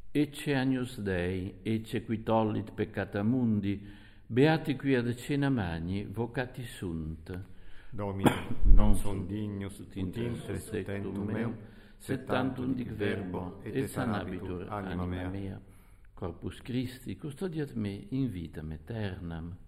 Ecce agnus Dei, ecce qui tollit peccata mundi, beati qui ad cena magni, vocati sunt. Domine, non son dignus ut intre tectum meum, sed tantum dic verbo, et sanabitur anima mea. Corpus Christi, custodiat me in vitam aeternam.